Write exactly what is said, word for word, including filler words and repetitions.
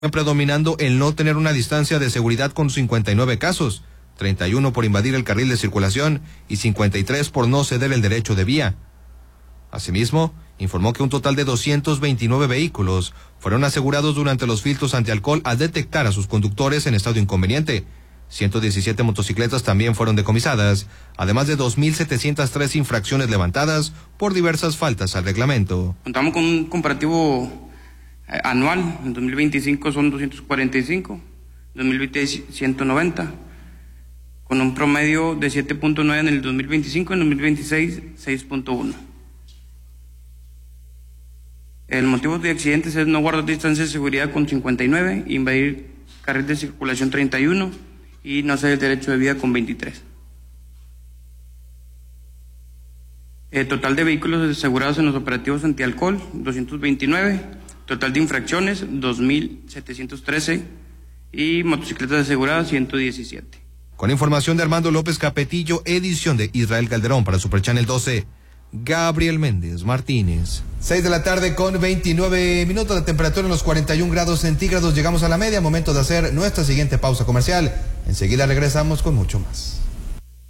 predominando el no tener una distancia de seguridad con cincuenta y nueve casos, treinta y uno por invadir el carril de circulación y cincuenta y tres por no ceder el derecho de vía. Asimismo, informó que un total de doscientos veintinueve vehículos fueron asegurados durante los filtros antialcohol al detectar a sus conductores en estado inconveniente. ciento diecisiete motocicletas también fueron decomisadas, además de dos mil setecientas tres infracciones levantadas por diversas faltas al reglamento. Contamos con un comparativo anual, en dos mil veinticinco son doscientos cuarenta y cinco, dos mil veinte ciento noventa, con un promedio de siete punto nueve en el dos mil veinticinco, en dos mil veintiséis seis punto uno. El motivo de accidentes es no guardar distancia de seguridad con cincuenta y nueve, invadir carril de circulación treinta y uno y no ceder el derecho de vía con veintitrés. El total de vehículos asegurados en los operativos antialcohol, doscientos veintinueve. Total de infracciones, dos mil setecientos trece, y motocicletas aseguradas, ciento diecisiete. Con información de Armando López Capetillo, edición de Israel Calderón para Super Channel doce, Gabriel Méndez Martínez. seis de la tarde con veintinueve minutos, de temperatura en los cuarenta y un grados centígrados. Llegamos a la media, momento de hacer nuestra siguiente pausa comercial. Enseguida regresamos con mucho más.